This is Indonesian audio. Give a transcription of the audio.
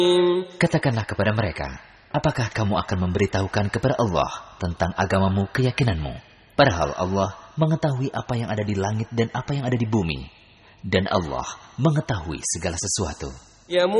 Katakanlah kepada mereka, apakah kamu akan memberitahukan kepada Allah tentang agamamu, keyakinanmu? Padahal Allah mengetahui apa yang ada di langit dan apa yang ada di bumi. Dan Allah mengetahui segala sesuatu.